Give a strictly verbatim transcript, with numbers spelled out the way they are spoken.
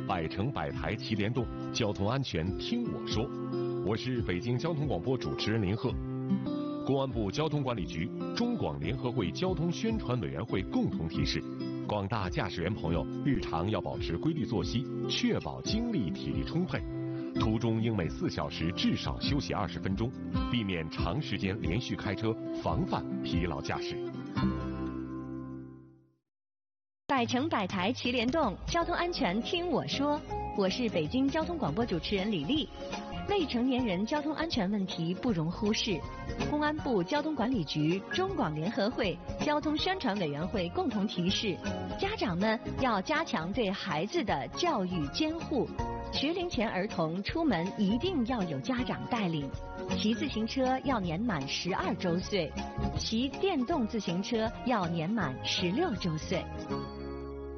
百城百台齐联动，交通安全听我说。我是北京交通广播主持人林鹤。公安部交通管理局、中广联合会交通宣传委员会共同提示，广大驾驶员朋友日常要保持规律作息，确保精力体力充沛。途中应每四小时至少休息二十分钟，避免长时间连续开车，防范疲劳驾驶。 百城百台齐联动，交通安全听我说。我是北京交通广播主持人李丽。未成年人交通安全问题不容忽视，公安部交通管理局、中广联合会交通宣传委员会共同提示，家长们要加强对孩子的教育监护。学龄前儿童出门一定要有家长带领，骑自行车要年满十二周岁，骑电动自行车要年满十六周岁。